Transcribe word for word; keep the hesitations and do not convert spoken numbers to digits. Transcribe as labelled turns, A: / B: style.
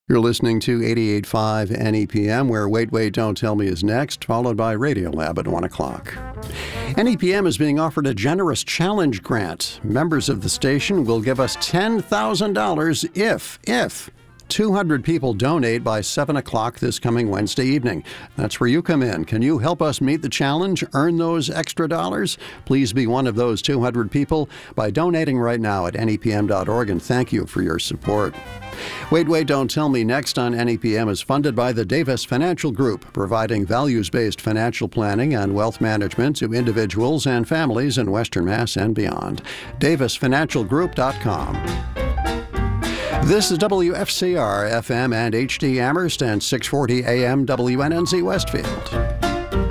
A: You're listening to eighty-eight point five N E P M, where Wait, Wait, Don't Tell Me is next, followed by Radiolab at one o'clock. N E P M is being offered a generous challenge grant. Members of the station will give us ten thousand dollars if, if, two hundred people donate by seven o'clock this coming Wednesday evening. That's where you come in. Can you help us meet the challenge, earn those extra dollars? Please be one of those two hundred people by donating right now at N E P M dot org, and thank you for your support. Wait, Wait, Don't Tell Me next on N E P M is funded by the Davis Financial Group, providing values-based financial planning and wealth management to individuals and families in Western Mass and beyond. Davis Financial Group dot com. This is W F C R F M and H D Amherst and six forty A M W N N Z Westfield.